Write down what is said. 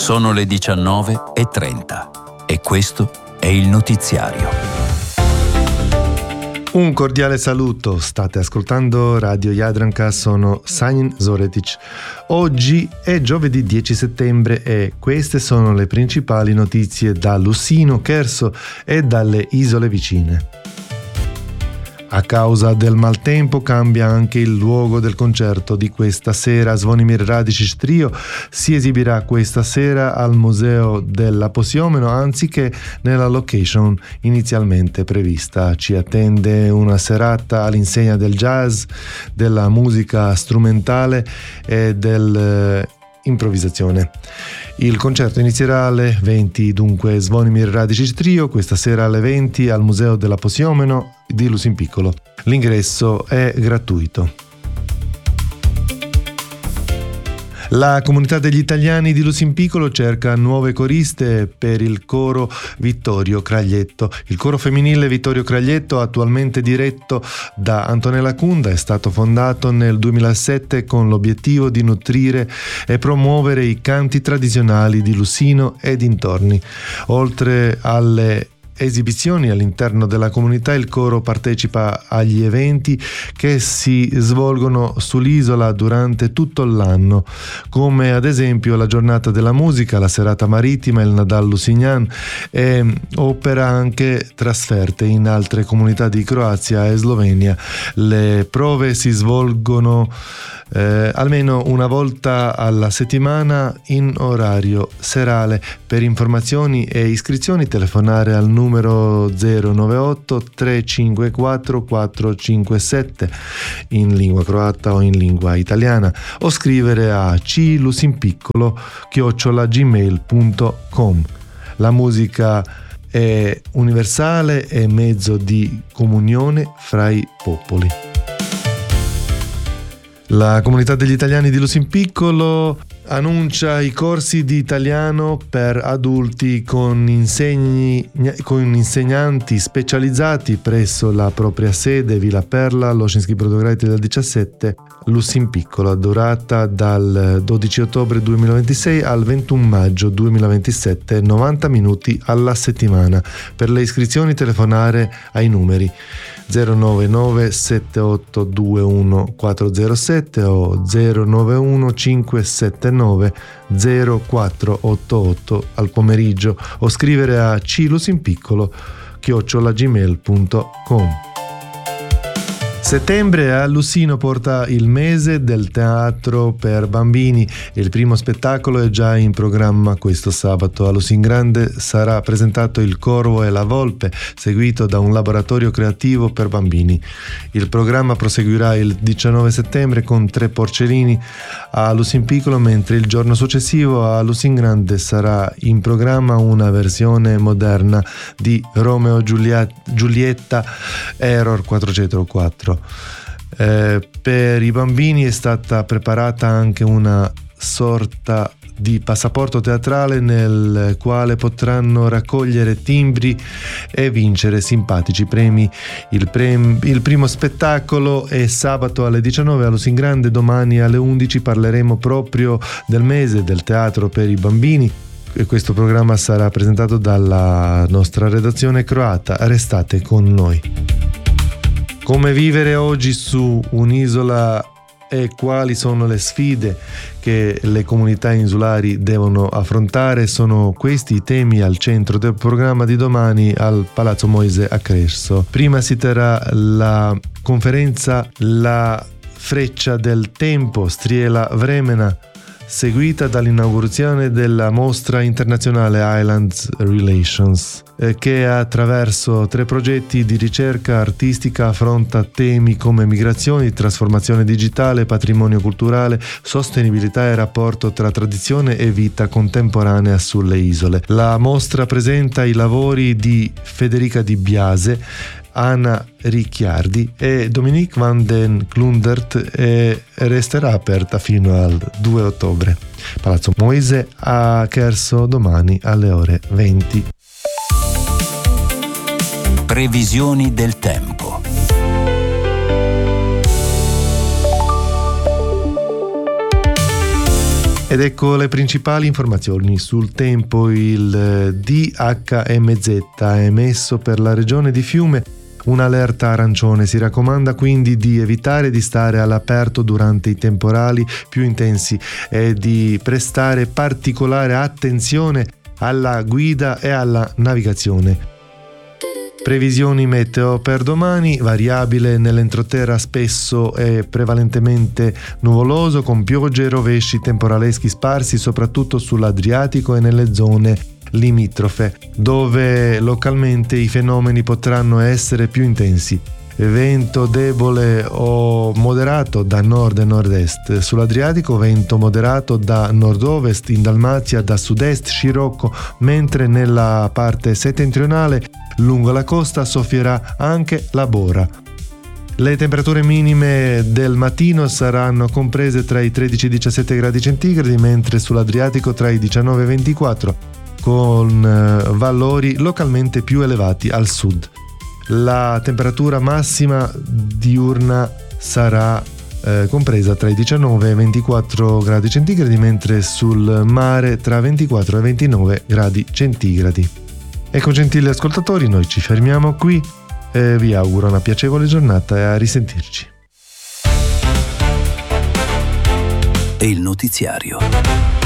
Sono le 19:30 e questo è il notiziario. Un cordiale saluto, state ascoltando Radio Jadranka, sono Sanjin Zoretic. Oggi è giovedì 10 settembre e queste sono le principali notizie da Lussino, Cherso e dalle isole vicine. A causa del maltempo cambia anche il luogo del concerto di questa sera. Zvonimir Radičić Trio si esibirà questa sera al Museo della Posiomeno anziché nella location inizialmente prevista. Ci attende una serata all'insegna del jazz, della musica strumentale e dell'improvvisazione. Il concerto inizierà alle 20, dunque Zvonimir Radičić Trio questa sera alle 20 al Museo della Posiomeno di Lusinpiccolo. L'ingresso è gratuito. La comunità degli italiani di Lusinpiccolo cerca nuove coriste per il coro Vittorio Craglietto. Il coro femminile Vittorio Craglietto, attualmente diretto da Antonella Cunda, è stato fondato nel 2007 con l'obiettivo di nutrire e promuovere i canti tradizionali di Lussino e dintorni. Oltre alle esibizioni all'interno della comunità, il coro partecipa agli eventi che si svolgono sull'isola durante tutto l'anno, come ad esempio la giornata della musica, la serata marittima, il Nadal Lusignan, e opera anche trasferte in altre comunità di Croazia e Slovenia. Le prove si svolgono almeno una volta alla settimana in orario serale. Per informazioni e iscrizioni telefonare al numero 098 354 457 in lingua croata o in lingua italiana o scrivere a cilusinpiccolo@gmail.com. La musica è universale e mezzo di comunione fra i popoli. La comunità degli italiani di Lusinpiccolo annuncia i corsi di italiano per adulti con insegnanti specializzati presso la propria sede Villa Perla, Loscinski Brodograditelj del 17, Lusinpiccolo, durata dal 12 ottobre 2026 al 21 maggio 2027, 90 minuti alla settimana. Per le iscrizioni telefonare ai numeri 099 7821 407 o 091 579 0488 al pomeriggio o scrivere a cilusinpiccolo@gmail.com. Settembre a Lussino porta il mese del teatro per bambini. Il primo spettacolo è già in programma questo sabato. A Lusingrande sarà presentato Il Corvo e la Volpe, seguito da un laboratorio creativo per bambini. Il programma proseguirà il 19 settembre con 3 porcellini a Lusinpiccolo, mentre il giorno successivo a Lusingrande sarà in programma una versione moderna di Romeo Giulietta Error 404. Per i bambini è stata preparata anche una sorta di passaporto teatrale nel quale potranno raccogliere timbri e vincere simpatici premi. Il primo spettacolo è sabato alle 19 a Lusingrande. Domani alle 11 parleremo proprio del mese del teatro per i bambini e questo programma sarà presentato dalla nostra redazione croata. Restate con noi. Come vivere oggi su un'isola e quali sono le sfide che le comunità insulari devono affrontare? Sono questi i temi al centro del programma di domani al Palazzo Moise a Cherso. Prima si terrà la conferenza La Freccia del Tempo, Striela Vremena, seguita dall'inaugurazione della mostra internazionale Islands Relations, che attraverso 3 progetti di ricerca artistica affronta temi come migrazioni, trasformazione digitale, patrimonio culturale, sostenibilità e rapporto tra tradizione e vita contemporanea sulle isole. La mostra presenta i lavori di Federica Di Biase, Anna Ricciardi e Dominique van den Klundert e resterà aperta fino al 2 ottobre. Palazzo Moise a Cherso domani alle ore 20. Previsioni del tempo. Ed ecco le principali informazioni sul tempo. Il DHMZ ha emesso per la regione di Fiume un'allerta arancione. Si raccomanda quindi di evitare di stare all'aperto durante i temporali più intensi e di prestare particolare attenzione alla guida e alla navigazione. Previsioni meteo per domani: variabile nell'entroterra, spesso e prevalentemente nuvoloso, con piogge e rovesci temporaleschi sparsi soprattutto sull'Adriatico e nelle zone limitrofe, dove localmente i fenomeni potranno essere più intensi. Vento debole o moderato da nord e nord-est. Sull'Adriatico vento moderato da nord-ovest, in Dalmazia da sud-est scirocco, mentre nella parte settentrionale lungo la costa soffierà anche la bora. Le temperature minime del mattino saranno comprese tra i 13 e i 17 gradi centigradi, mentre sull'Adriatico tra i 19 e i 24, con valori localmente più elevati al sud. La temperatura massima diurna sarà compresa tra i 19 e i 24 gradi centigradi, mentre sul mare tra 24 e 29 gradi centigradi. Ecco, gentili ascoltatori, noi ci fermiamo qui e vi auguro una piacevole giornata e a risentirci. E il notiziario.